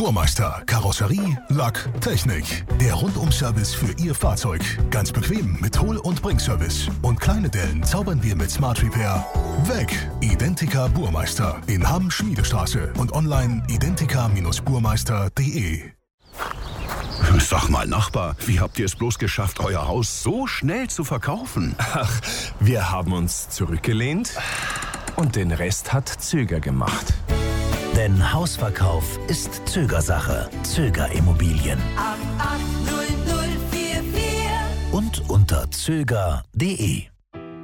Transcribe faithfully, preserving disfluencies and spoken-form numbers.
Burmeister. Karosserie, Lack, Technik. Der Rundum-Service für Ihr Fahrzeug. Ganz bequem mit Hol- und Bringservice. Und kleine Dellen zaubern wir mit Smart Repair weg. Identica Burmeister. In Hamm, Schmiedestraße. Und online identica Bindestrich burmeister punkt de. Sag mal, Nachbar, wie habt ihr es bloß geschafft, euer Haus so schnell zu verkaufen? Ach, wir haben uns zurückgelehnt und den Rest hat Zöger gemacht. Denn Hausverkauf ist Zögersache. Zöger Immobilien. acht acht null null vier vier Und unter zöger punkt de.